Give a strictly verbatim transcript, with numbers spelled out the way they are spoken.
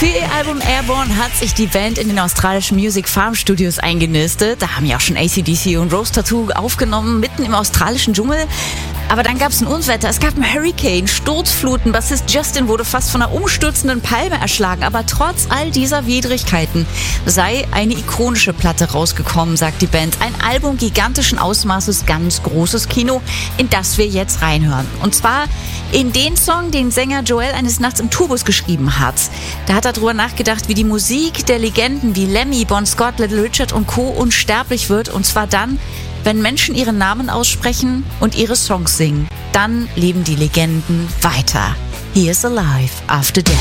Für ihr Album Airborne hat sich die Band in den australischen Music Farm Studios eingenistet. Da haben ja auch schon A C D C und Rose Tattoo aufgenommen, mitten im australischen Dschungel. Aber dann gab es ein Unwetter, es gab einen Hurricane, Sturzfluten, Bassist Justin wurde fast von einer umstürzenden Palme erschlagen. Aber trotz all dieser Widrigkeiten sei eine ikonische Platte rausgekommen, sagt die Band. Ein Album gigantischen Ausmaßes, ganz großes Kino, in das wir jetzt reinhören. Und zwar in den Song, den Sänger Joel eines Nachts im Tourbus geschrieben hat. Da hat er darüber nachgedacht, wie die Musik der Legenden wie Lemmy, Bon Scott, Little Richard und Co. unsterblich wird. Und zwar dann, wenn Menschen ihren Namen aussprechen und ihre Songs singen. Dann leben die Legenden weiter. He is alive after death.